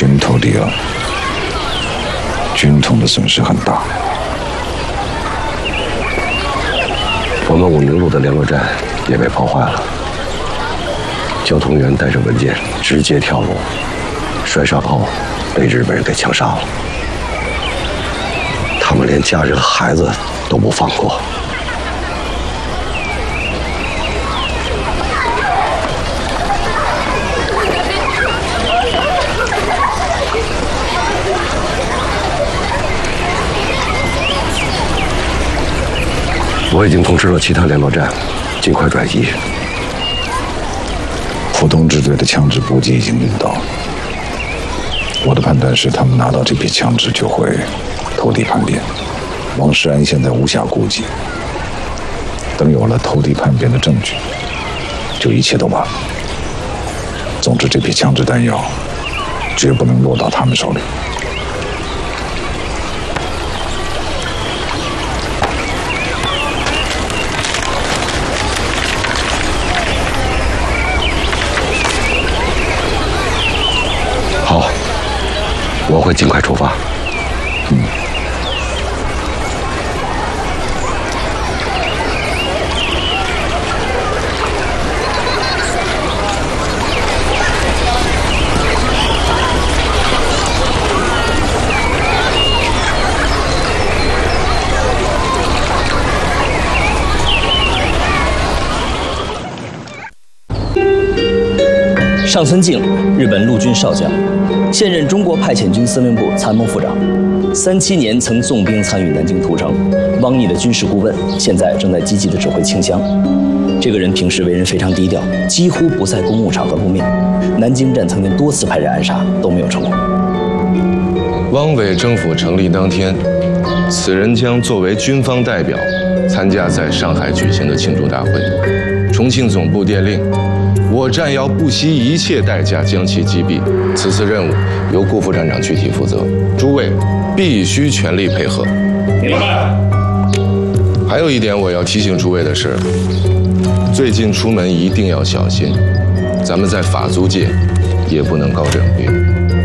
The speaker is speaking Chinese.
军投敌了，军统的损失很大。 我们武宁路的联络站也被破坏了，交通员带着文件直接跳楼，摔伤后被日本人给枪杀了。他们连家人孩子都不放过。我已经通知了其他联络站，尽快转移。 普通支队的枪支补给已经运到，我的判断是，他们拿到这批枪支就会投敌叛变。王世安现在无暇顾及，等有了投敌叛变的证据，就一切都晚了。总之，这批枪支弹药绝不能落到他们手里。 好，我会尽快出发。 上村敬，日本陆军少将，现任中国派遣军司令部参谋副长，37年曾纵兵参与南京屠城，汪逆的军事顾问，现在正在积极的指挥清乡。这个人平时为人非常低调，几乎不在公务场合露面。南京站曾经多次派人暗杀，都没有成功。 汪伪政府成立当天，此人将作为军方代表参加在上海举行的庆祝大会。重庆总部电令，我站要不惜一切代价将其击毙。此次任务由顾副站长具体负责，诸位必须全力配合。 明白。 还有一点我要提醒诸位的是，最近出门一定要小心，咱们在法租界也不能高枕无忧。